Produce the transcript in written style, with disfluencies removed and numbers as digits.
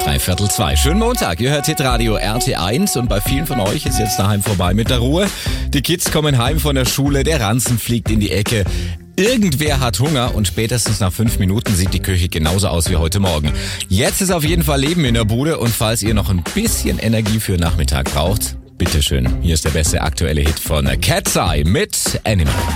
3:15. Schönen Montag, ihr hört Hitradio RT1 und bei vielen von euch ist jetzt daheim vorbei mit der Ruhe. Die Kids kommen heim von der Schule, der Ranzen fliegt in die Ecke. Irgendwer hat Hunger und spätestens nach 5 Minuten sieht die Küche genauso aus wie heute Morgen. Jetzt ist auf jeden Fall Leben in der Bude und falls ihr noch ein bisschen Energie für Nachmittag braucht, bitteschön, hier ist der beste aktuelle Hit von Cat's Eye mit Animal.